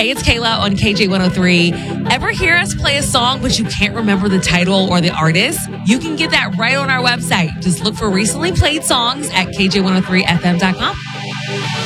Hey, it's Kayla on KJ103. Ever hear us play a song, but you can't remember the title or the artist? You can get that right on our website. Just look for recently played songs at KJ103FM.com.